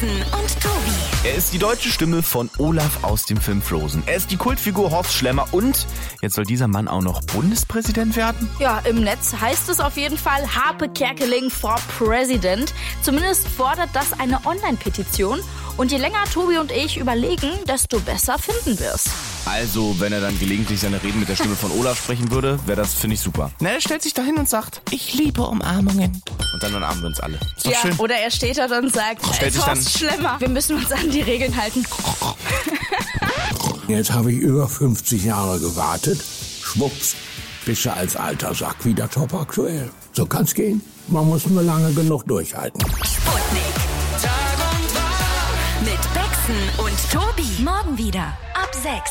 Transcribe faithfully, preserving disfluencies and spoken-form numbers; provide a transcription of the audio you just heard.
Baxen und Tobi. Er ist die deutsche Stimme von Olaf aus dem Film Frozen. Er ist die Kultfigur Horst Schlemmer und jetzt soll dieser Mann auch noch Bundespräsident werden? Ja, im Netz heißt es auf jeden Fall Harpe Kerkeling for President. Zumindest fordert das eine Online-Petition. Und je länger Tobi und ich überlegen, desto besser finden wir's. Also, wenn er dann gelegentlich seine Reden mit der Stimme von Olaf sprechen würde, wäre das, finde ich, super. Na, er stellt sich da hin und sagt, ich liebe Umarmungen. Und dann umarmen wir uns alle. Ist doch Ja, schön. oder er steht da und sagt, Stellt es sich dann- ist schlimmer. Wir müssen uns an die Regeln halten. Jetzt habe ich über fünfzig Jahre gewartet. Schwupps, bist du als alter Sack wieder top aktuell. So kann's gehen. Man muss nur lange genug durchhalten. Sputnik. Mit Baxen und Tobi. Morgen wieder ab sechs.